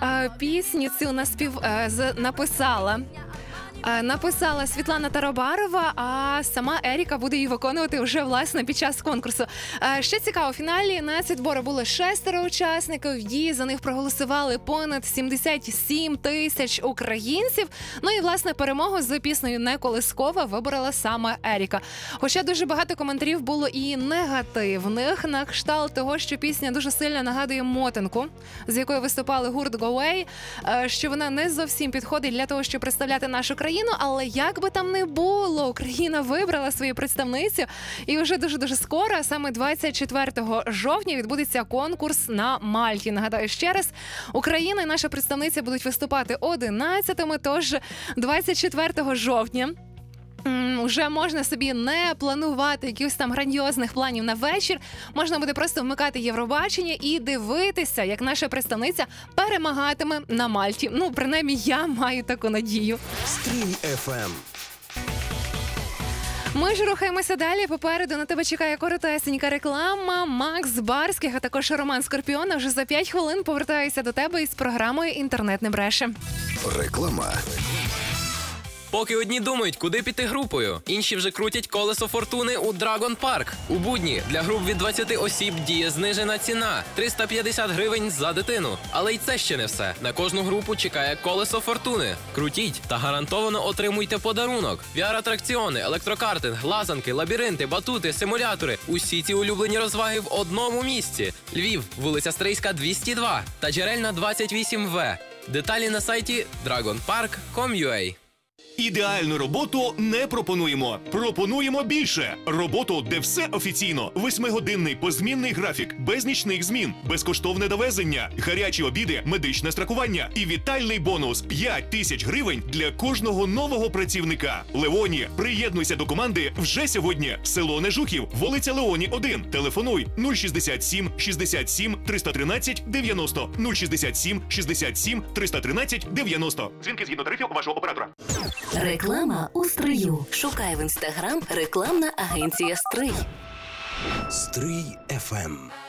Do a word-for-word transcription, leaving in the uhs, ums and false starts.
Е, Пісню цю наспів е, з- написала. Е, Написала Світлана Таробарова, а сама Еріка буде її виконувати вже, власне, під час конкурсу. Е, Ще цікаво, в фіналі нацвідбору було шестеро учасників, і за них проголосували понад сімдесят сім тисяч українців. Ну і, власне, перемогу з піснею «Не колискова» виборола саме Еріка. Хоча дуже багато коментарів було і негативних, на кшталт того, що пісня дуже сильно нагадує мотанку, з якою виступали гурт Go Away, е, що вона не зовсім підходить для того, щоб представляти нашу країну. Але як би там не було, Україна вибрала свою представницю, і вже дуже-дуже скоро, саме двадцять четвертого жовтня, відбудеться конкурс на Мальті. Нагадаю ще раз, Україна і наша представниця будуть виступати одинадцятими, тож двадцять четвертого жовтня вже можна собі не планувати якихось там грандіозних планів на вечір. Можна буде просто вмикати Євробачення і дивитися, як наша представниця перемагатиме на Мальті. Ну, принаймні, я маю таку надію. Стрій еф ем. Ми ж рухаємося далі. Попереду на тебе чекає коротесенька реклама. Макс Барських, а також Роман Скорпіон. Вже за п'ять хвилин повертаюся до тебе із програмою «Інтернет не бреше». Реклама. Поки одні думають, куди піти групою, інші вже крутять колесо фортуни у Dragon Park. У будні для груп від двадцяти осіб діє знижена ціна – триста п'ятдесят гривень за дитину. Але й це ще не все. На кожну групу чекає колесо фортуни. Крутіть та гарантовано отримуйте подарунок. ві ар-атракціони, електрокартинг, лазанки, лабіринти, батути, симулятори – усі ці улюблені розваги в одному місці. Львів, вулиця Стрийська, двісті два та Джерельна, двадцять вісім В. Деталі на сайті dragon park крапка ком крапка ю а. Ідеальну роботу не пропонуємо. Пропонуємо більше. Роботу, де все офіційно. Восьмигодинний позмінний графік, без нічних змін, безкоштовне довезення, гарячі обіди, медичне страхування і вітальний бонус – п'ять тисяч гривень для кожного нового працівника. Леоні, приєднуйся до команди вже сьогодні. Село Нежухів, вулиця Леоні, один. Телефонуй нуль шістдесят сім шістдесят сім триста тринадцять дев'яносто нуль шістдесят сім шістдесят сім триста тринадцять дев'яносто. Дзвінки згідно тарифів вашого оператора. Реклама у Стрию. Шукай в інстаграм рекламна агенція Стрий. Стрій еф ем.